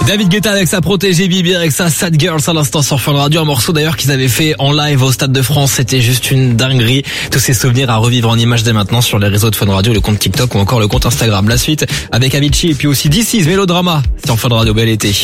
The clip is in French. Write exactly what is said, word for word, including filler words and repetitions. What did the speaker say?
David Guetta avec sa protégée Bibi, avec sa Sad Girls à l'instant sur Fun Radio, un morceau d'ailleurs qu'ils avaient fait en live au Stade de France, c'était juste une dinguerie. Tous ces souvenirs à revivre en images dès maintenant sur les réseaux de Fun Radio, le compte TikTok ou encore le compte Instagram. La suite avec Avicii et puis aussi This Is Mélodrama sur Fun Radio. Bel été.